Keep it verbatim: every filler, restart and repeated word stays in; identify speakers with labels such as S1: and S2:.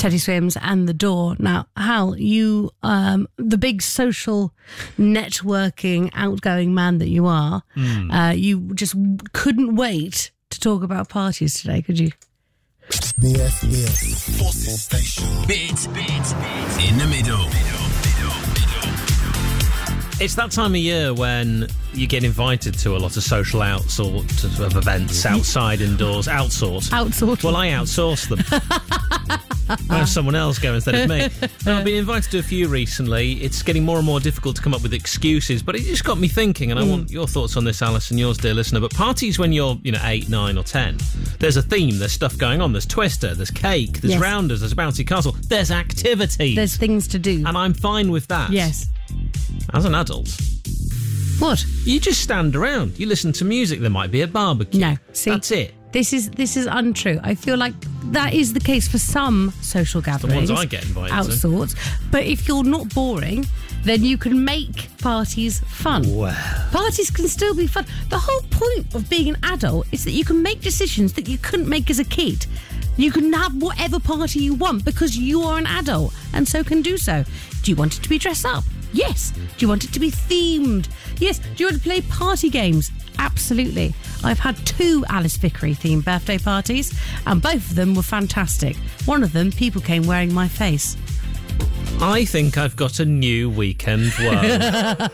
S1: Teddy Swims and The Door. Now, Hal, you, um, the big social networking, outgoing man that you are, mm. uh, you just couldn't wait to talk about parties today, could you?
S2: B S B S Forces Station.
S3: Bit, bit, bit in the middle.
S4: It's that time of year when you get invited to a lot of social outsort of events, outside, indoors, outsource.
S1: Outsource.
S4: Well, I outsource them. I have someone else go instead of me. Now, I've been invited to a few recently. It's getting more and more difficult to come up with excuses, but it just got me thinking, and I mm. want your thoughts on this, Alice, and yours, dear listener. But parties when you're, you know, eight, nine or ten, there's a theme, there's stuff going on. There's Twister, there's cake, there's yes. rounders, there's a bouncy castle, there's activities.
S1: There's things to do.
S4: And I'm fine with that.
S1: Yes.
S4: As an adult.
S1: What?
S4: You just stand around. You listen to music. There might be a barbecue.
S1: No, see,
S4: that's it.
S1: This is this is untrue. I feel like that is the case for some social gatherings.
S4: The ones I get invited
S1: out
S4: to.
S1: sorts. But if you're not boring, then you can make parties fun.
S4: Wow.
S1: Parties can still be fun. The whole point of being an adult is that you can make decisions that you couldn't make as a kid. You can have whatever party you want because you are an adult and so can do so. Do you want it to be dressed up? Yes. Do you want it to be themed? Yes. Do you want to play party games? Absolutely. I've had two Alice Vickery themed birthday parties and both of them were fantastic. One of them, people came wearing my face.
S4: I think I've got a new weekend world.